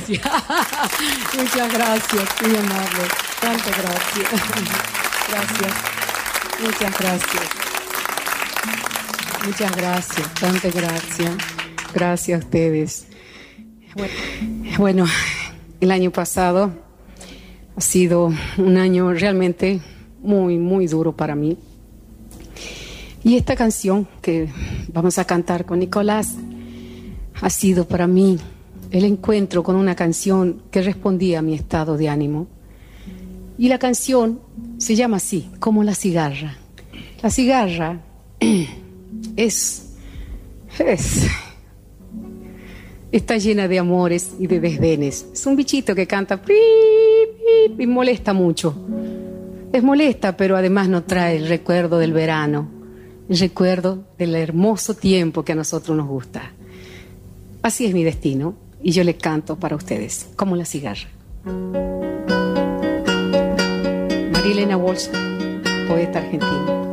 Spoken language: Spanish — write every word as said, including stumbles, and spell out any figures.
gracias. Muchas gracias, muy amable. Tanta gracias. Gracias. Muchas gracias. Muchas gracias, tanta gracias. Gracias a ustedes. Bueno, el año pasado ha sido un año realmente muy, muy duro para mí. Y esta canción que vamos a cantar con Nicolás ha sido para mí el encuentro con una canción que respondía a mi estado de ánimo. Y la canción se llama así, como la cigarra. La cigarra es, es, está llena de amores y de desdenes. Es un bichito que canta pip, pip, y molesta mucho. Es molesta, pero además nos trae el recuerdo del verano, el recuerdo del hermoso tiempo que a nosotros nos gusta. Así es mi destino, y yo le canto para ustedes, como la cigarra. María Elena Walsh, poeta argentina.